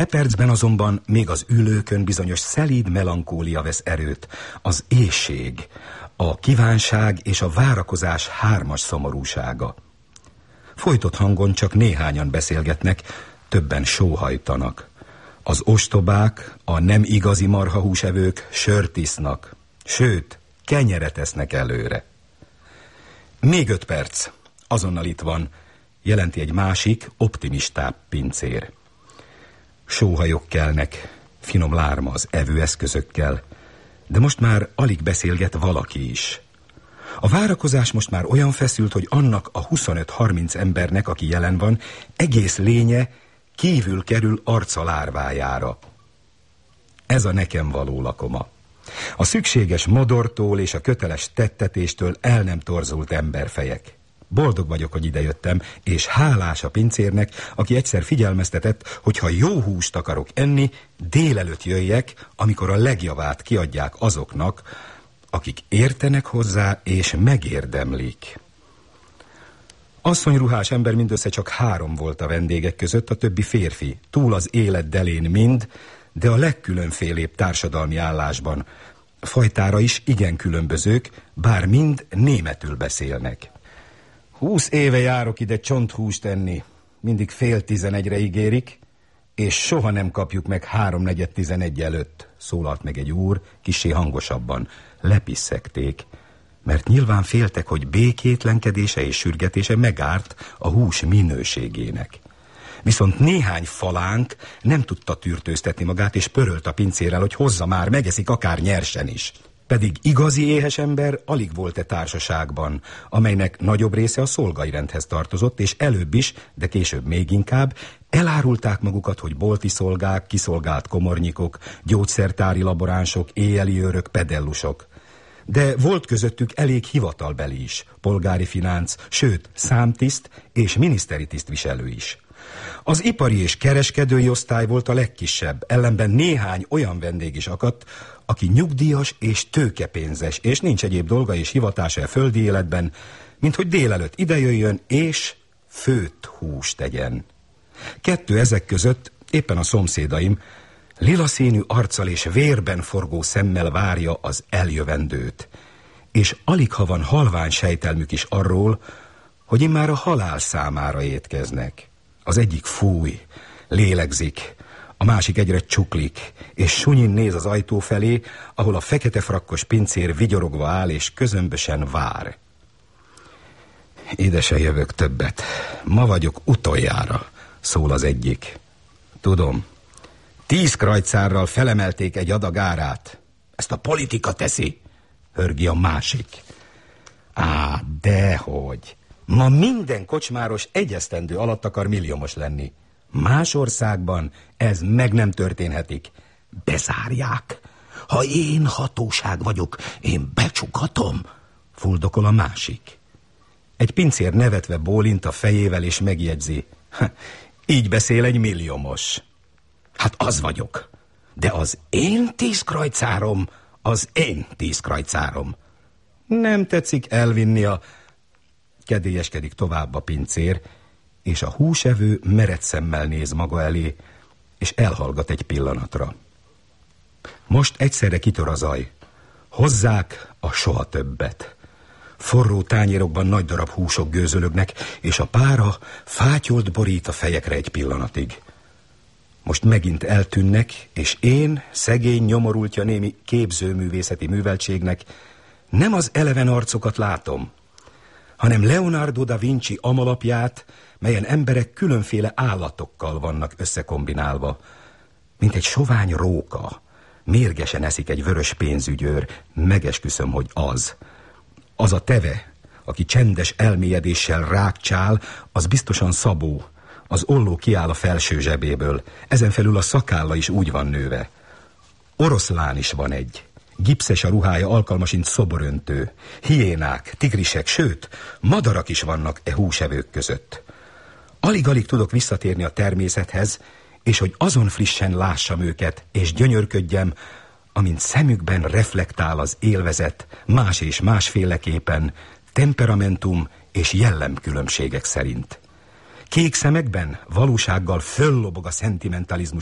E percben azonban még az ülőkön bizonyos szelíd melankólia vesz erőt, az éhség, a kívánság és a várakozás hármas szomorúsága. Folytott hangon csak néhányan beszélgetnek, többen sóhajtanak. Az ostobák, a nem igazi marhahúsevők sört isznak, sőt, kenyeret esznek előre. Még 5 perc, azonnal itt van, jelenti egy másik, optimistább pincér. Sóhajok kelnek, finom lárma az evőeszközökkel, de most már alig beszélget valaki is. A várakozás most már olyan feszült, hogy annak a 25-30 embernek, aki jelen van, egész lénye kívül kerül arca lárvájára. Ez a nekem való lakoma. A szükséges modortól és a köteles tettetéstől el nem torzult emberfejek. Boldog vagyok, hogy idejöttem, és hálás a pincérnek, aki egyszer figyelmeztetett, hogy ha jó húst akarok enni, délelőtt jöjjek, amikor a legjavát kiadják azoknak, akik értenek hozzá és megérdemlik. Asszonyruhás ember mindössze csak 3 volt a vendégek között, a többi férfi, túl az élet delén mind, de a legkülönfélébb társadalmi állásban. Fajtára is igen különbözők, bár mind németül beszélnek. 20 éve járok ide csonthúst enni, mindig 10:30-re ígérik, és soha nem kapjuk meg 3:45 előtt, szólalt meg egy úr, kissé hangosabban. Lepisszegték, mert nyilván féltek, hogy békétlenkedése és sürgetése megárt a hús minőségének. Viszont néhány falánk nem tudta tűrtőztetni magát, és pörölt a pincérrel, hogy hozza már, megeszik akár nyersen is. Pedig igazi éhes ember alig volt-e társaságban, amelynek nagyobb része a szolgai rendhez tartozott, és előbb is, de később még inkább, elárulták magukat, hogy bolti szolgák, kiszolgált komornyikok, gyógyszertári laboránsok, éjjeli őrök, pedellusok. De volt közöttük elég hivatalbeli is, polgári finánc, sőt, számtiszt és miniszteri tisztviselő is. Az ipari és kereskedői osztály volt a legkisebb, ellenben néhány olyan vendég is akadt, aki nyugdíjas és tőkepénzes, és nincs egyéb dolga és hivatása a földi életben, mint hogy délelőtt idejöjjön és főtt húst tegyen. 2 ezek között éppen a szomszédaim lilaszínű arccal és vérben forgó szemmel várja az eljövendőt, és alig ha van halvány sejtelmük is arról, hogy immár a halál számára étkeznek. Az egyik fúj, lélegzik, a másik egyre csuklik, és sunyin néz az ajtó felé, ahol a fekete frakkos pincér vigyorogva áll és közömbösen vár. Ide se jövök többet. Ma vagyok utoljára, szól az egyik. Tudom, 10 krajcárral felemelték egy adag árát. Ezt a politika teszi, hörgi a másik. Á, dehogy. Ma minden kocsmáros egy esztendő alatt akar milliómos lenni. Más országban ez meg nem történhetik. Bezárják. Ha én hatóság vagyok, én becsukhatom, fuldokol a másik. Egy pincér nevetve bólint a fejével és megjegyzi. Így beszél egy milliómos. Hát az vagyok. De az én 10 krajcárom, az én 10 krajcárom. Nem tetszik elvinni a... Kedélyeskedik tovább a pincér, és a húsevő meredt szemmel néz maga elé, és elhallgat egy pillanatra. Most egyszerre kitör a zaj. Hozzák a soha többet. Forró tányérokban nagy darab húsok gőzölögnek, és a pára fátyolt borít a fejekre egy pillanatig. Most megint eltűnnek, és én, szegény nyomorultja némi képzőművészeti műveltségnek nem az eleven arcokat látom, hanem Leonardo da Vinci amalapját, melyen emberek különféle állatokkal vannak összekombinálva. Mint egy sovány róka, mérgesen eszik egy vörös pénzügyőr, megesküszöm, hogy az. Az a teve, aki csendes elmélyedéssel rákcsál, az biztosan Szabó. Az olló kiáll a felső zsebéből, ezen felül a szakálla is úgy van nőve. Oroszlán is van egy. Gipszes a ruhája, alkalmasint szoboröntő. Hiénák, tigrisek, sőt, madarak is vannak e húsevők között. Alig-alig tudok visszatérni a természethez, és hogy azon frissen lássam őket, és gyönyörködjem, amint szemükben reflektál az élvezet, más és másféleképpen, temperamentum és jellemkülönbségek szerint. Kék szemekben valósággal föllobog a szentimentalizmus